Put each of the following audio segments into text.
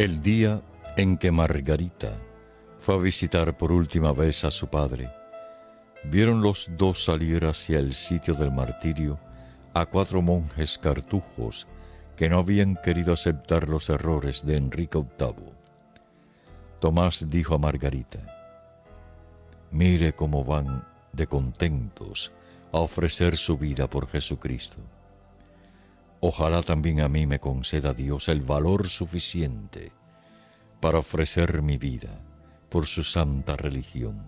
El día en que Margarita fue a visitar por última vez a su padre, vieron los dos salir hacia el sitio del martirio a 4 monjes cartujos que no habían querido aceptar los errores de Enrique VIII. Tomás dijo a Margarita: «Mire cómo van de contentos a ofrecer su vida por Jesucristo. Ojalá también a mí me conceda Dios el valor suficiente para ofrecer mi vida por su santa religión».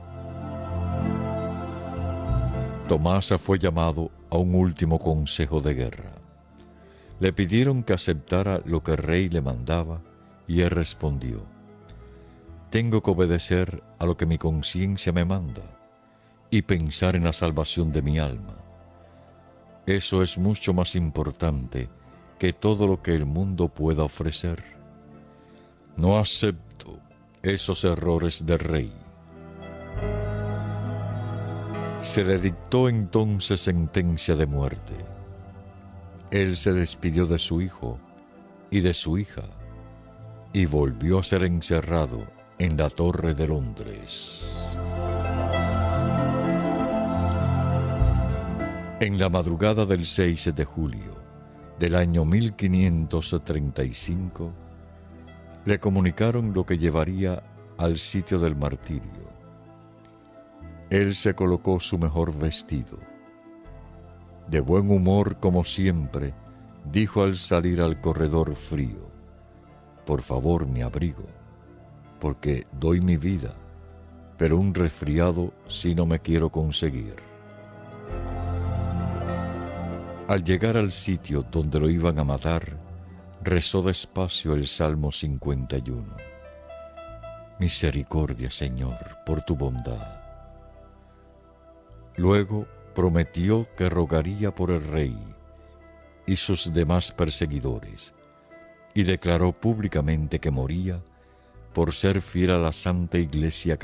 Tomás fue llamado a un último consejo de guerra. Le pidieron que aceptara lo que el rey le mandaba y él respondió: «Tengo que obedecer a lo que mi conciencia me manda y pensar en la salvación de mi alma. Eso es mucho más importante que todo lo que el mundo pueda ofrecer. No acepto esos errores del rey». Se le dictó entonces sentencia de muerte. Él se despidió de su hijo y de su hija y volvió a ser encerrado en la Torre de Londres. En la madrugada del 6 de julio del año 1535, le comunicaron lo que llevaría al sitio del martirio. Él se colocó su mejor vestido. De buen humor como siempre, dijo al salir al corredor frío: «Por favor, mi abrigo, porque doy mi vida, pero un resfriado sí no me quiero conseguir». Al llegar al sitio donde lo iban a matar, rezó despacio el Salmo 51. «Misericordia, Señor, por tu bondad». Luego prometió que rogaría por el rey y sus demás perseguidores, y declaró públicamente que moría por ser fiel a la Santa Iglesia